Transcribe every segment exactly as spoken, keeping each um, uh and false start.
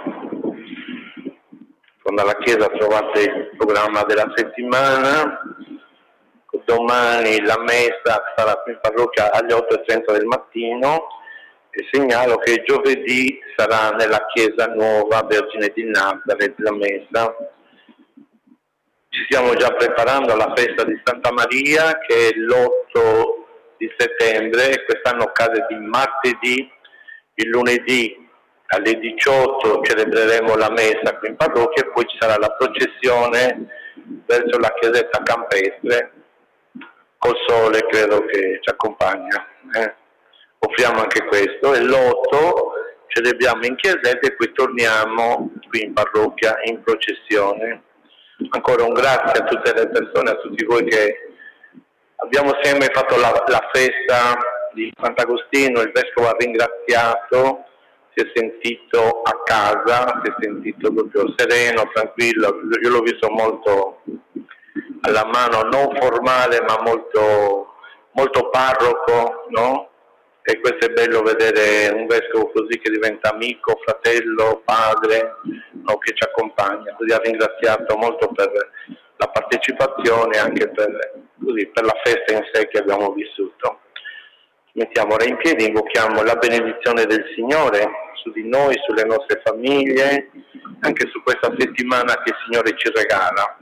Quando alla Chiesa trovate il programma della settimana, domani la messa sarà qui in parrocchia alle otto e trenta del mattino e segnalo che giovedì sarà nella Chiesa Nuova Vergine di Nazareth la messa. Ci stiamo già preparando alla festa di Santa Maria, che è l'otto di settembre, quest'anno cade di martedì. Il lunedì alle diciotto celebreremo la messa qui in parrocchia e poi ci sarà la processione verso la chiesetta campestre, col sole credo che ci accompagna. Eh. Offriamo anche questo e l'otto celebriamo in chiesetta e poi torniamo qui in parrocchia in processione. Ancora un grazie a tutte le persone, a tutti voi che abbiamo sempre fatto la, la festa di Sant'Agostino, il Vescovo ha ringraziato, si è sentito a casa, si è sentito proprio sereno, tranquillo, io l'ho visto molto alla mano, non formale ma molto, molto parroco, no? E questo è bello vedere un vescovo così che diventa amico, fratello, padre, no? Che ci accompagna. Così ha ringraziato molto per la partecipazione e anche per, così, per la festa in sé che abbiamo vissuto. Mettiamo ora in piedi, invochiamo la benedizione del Signore su di noi, sulle nostre famiglie, anche su questa settimana che il Signore ci regala.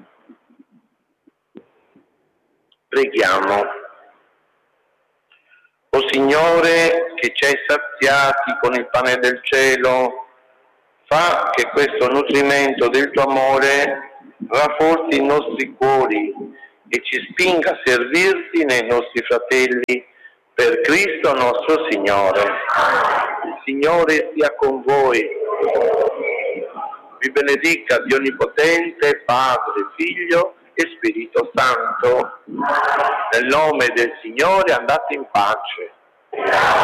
Preghiamo. O Signore, che ci hai saziati con il pane del cielo, fa che questo nutrimento del tuo amore rafforzi i nostri cuori e ci spinga a servirti nei nostri fratelli per Cristo nostro Signore. Il Signore sia con voi. Vi benedica Dio Onnipotente, Padre, Figlio e Spirito Santo. Nel nome del Signore andate in pace.